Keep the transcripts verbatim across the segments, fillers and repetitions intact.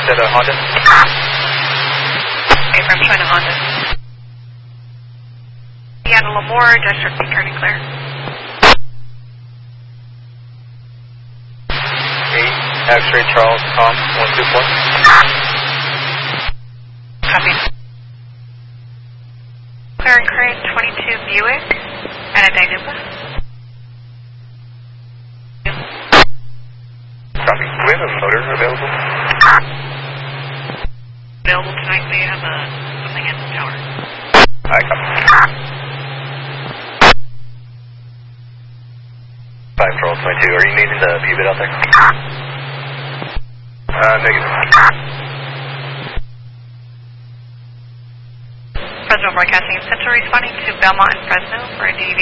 said a Honda. Affirm, showing a Honda. Deanna Lamore, District B, turning clear. eight, X-ray Charles, Tom, one two four. Copy. Clearing current twenty-two Buick and a Dynuba. Copy. Do we have a motor available? Available tonight, we have a, something in the tower. I copy. five Charles twenty-two, are you needing the P-bit out there? Uh, negative. Fresno Broadcasting Central responding to Belmont and Fresno for a D V.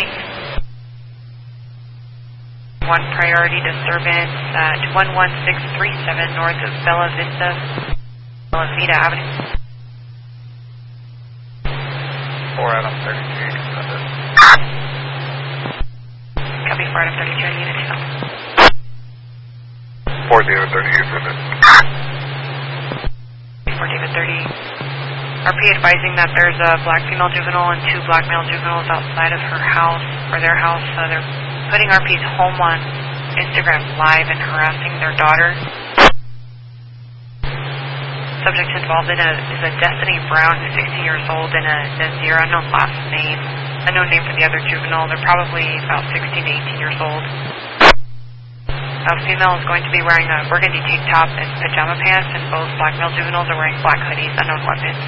One priority disturbance at one one six three seven north of Bella Vista, Bella Vita Avenue. four out of thirty-two. Copy four out of thirty-two units. four zero thirty-eight, four David thirty. R P advising that there's a black female juvenile and two black male juveniles outside of her house, or their house. Uh, they're putting R P's home on Instagram Live and harassing their daughter. Subject involved in a, is a Destiny Brown, sixteen years old, and a Nazir, unknown last name, unknown name for the other juvenile. They're probably about sixteen to eighteen years old. A female is going to be wearing a burgundy tank top and pajama pants, and both black male juveniles are wearing black hoodies, unknown weapons.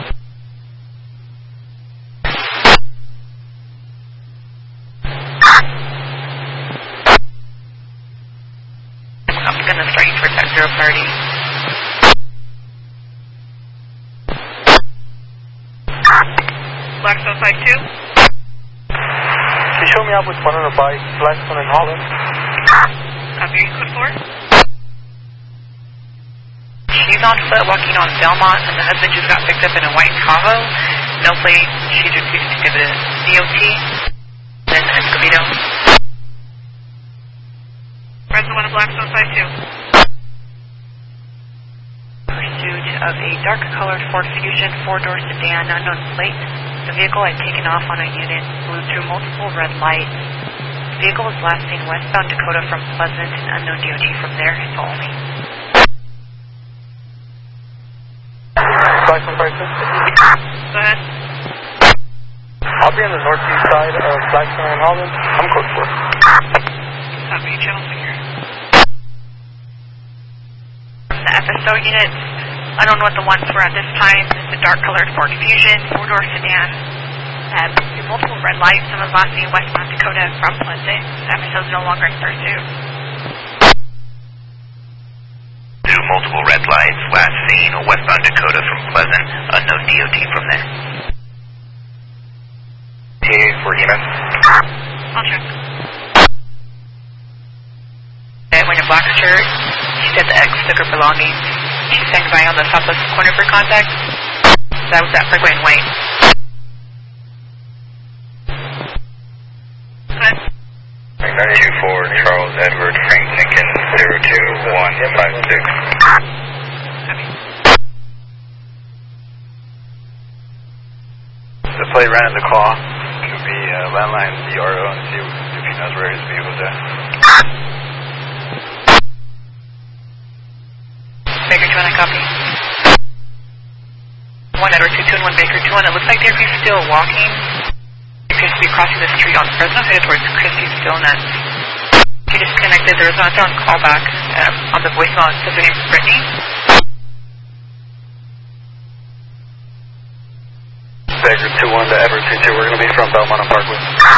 I'm going to start you towards that zero thirty. Blackstone five two. Can you show me out with one on the bike, Blackstone and Holland? Copy, code four. She's on foot walking on Belmont, and the husband just got picked up in a white Tahoe. No plate, she's refused to give it D O T. Then Escobedo. Fresno one of Blackstone five two. Pursuit of a dark-colored Ford Fusion four-door sedan, unknown plate. The vehicle had taken off on a unit, blew through multiple red lights. The vehicle was last seen westbound Dakota from Pleasant, and unknown D O T from there, if only. Blackstone five two. Go ahead. I'll be on the northeast side of Blackstone and Holland. I'm close for it. Copy, channel figure. From the F S O units, I don't know what the ones were at this time. It's a dark-colored Ford Fusion, four-door sedan. Had multiple red lights. Some of us seen westbound Dakota from Pleasant. The F S O is no longer in pursuit. Two multiple red lights, last seen westbound Dakota from Pleasant, unknown D O T from there. T A for E M S. I'll check. And wearing a black shirt, she said the ex took her belongings. She sang by on the southwest corner for contact. That was that Freeway in Wayne. Good. two four Charles Edward Frank Lincoln zero two one five six. Copy. The plate ran in the claw. Could be uh, landline D R O and see if he knows where his vehicle's at. Baker two one, I copy. one Edward two two and one Baker two one. It looks like they're still walking. They appears to be crossing the street on Fresno, headed towards Christie's Donuts. She disconnected. There was not on callback um, on the voicemail. It says her name is Brittany. Baker two one to Edward two two. We're going to be from Belmont and Parkway.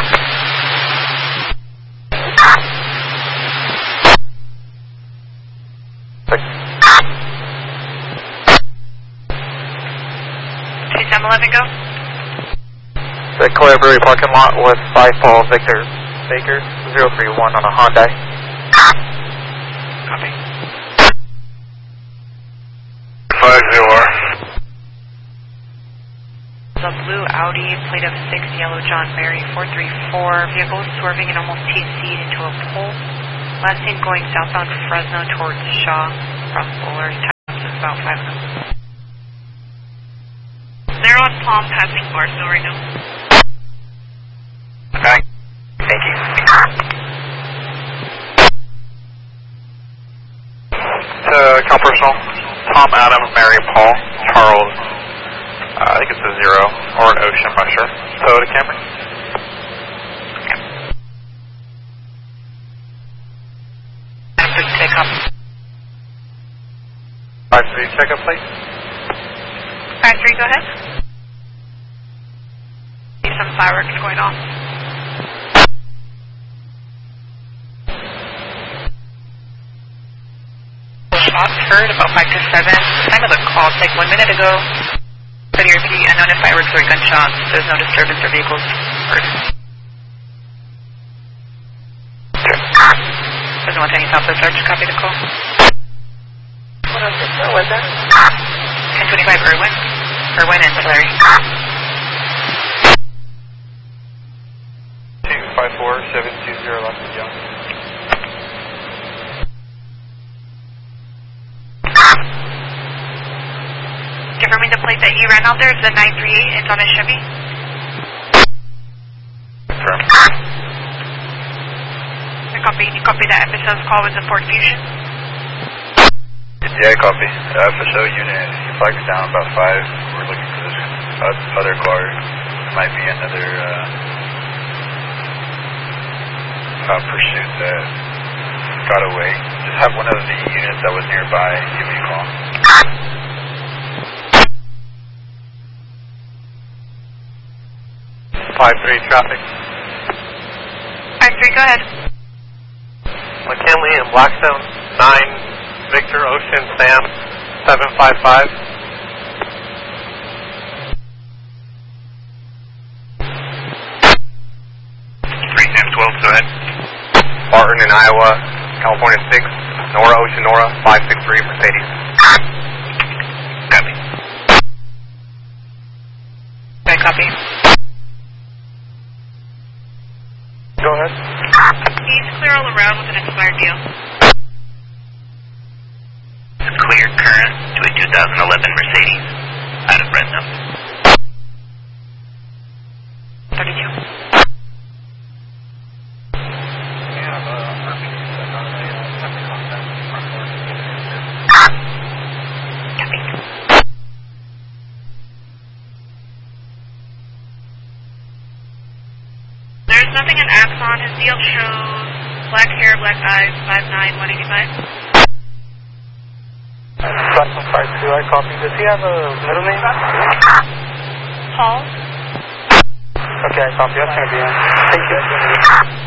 Sam eleven, go. The Collaborative parking lot with five Paul Victor Baker zero three one on a Hyundai. Copy. five zero. The blue Audi, plate of six, yellow John Mary four three four. Vehicle was swerving and almost T-C'd into a pole. Last seen going southbound Fresno towards Shaw, across Bowlers, Texas. about five of them. They're on Palm passing Barstow right now. Okay. Thank you. To Cal Personal, Tom, Adam, Mary, Paul, Charles, uh, I think it's a zero, or an ocean, I'm not sure. Toyota Camry. Take up. five three, check up, please. five three, go ahead. See some fireworks going on. Shots heard about five to seven. Time of the call, take one minute ago. City repeat, unknown if fireworks or gunshots. There's no disturbance or vehicles heard. Doesn't want any Southwest Search, copy the call. What else is there, was that? ten twenty-five Irwin. Irwin and Larry. two five four seven two zero, Los Angeles. Confirming the plate that he ran out there is the nine three eight. It's on a Chevy. Confirm. I copy. You copy that F S O's call was a Ford Fusion? Yeah, I copy. The F S O unit, he flags down about five. We're looking for this other car. It might be another uh, uh, pursuit that got away. Just have one of the units that was nearby give me a call. five three, traffic. five three, go ahead. McKinley and Blackstone, nine, Victor, Ocean, Sam, seven five five. three Sam twelve, go ahead. Barton in Iowa, California six, Nora, Ocean, Nora, five six three, Mercedes. Copy. Okay, copy. Go ahead. He's clear all around with an expired deal. Clear current to a two thousand eleven Mercedes out of Fresno. thirty-two. Copy. There's nothing in Axon. His deal shows black hair, black eyes, five nine, one eighty-five. Blackstone five two, I copy. Does he have a middle name? Paul. Okay, I copy. That's going to be in. Thank you.